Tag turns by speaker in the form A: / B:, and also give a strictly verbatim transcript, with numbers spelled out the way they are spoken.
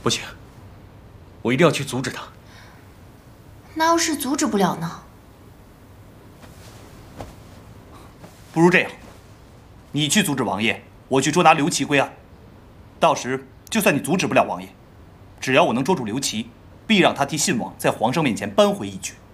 A: 不行，我一定要去阻止他。
B: 那要是阻止不了呢？
C: 不如这样，你去阻止王爷，我去捉拿刘琦归案。到时就算你阻止不了王爷，只要我能捉住刘琦，必让他替信王在皇上面前扳回一局。